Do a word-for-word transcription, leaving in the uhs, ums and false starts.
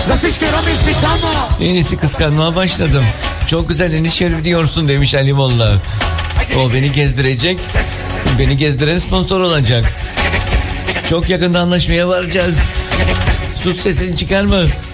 En iyisi kıskanmaya başladım. Çok güzel iniş şerif diyorsun demiş Ali Molla. O beni gezdirecek. Beni gezdiren sponsor olacak. Çok yakında anlaşmaya varacağız. Sus, sesini çıkarma.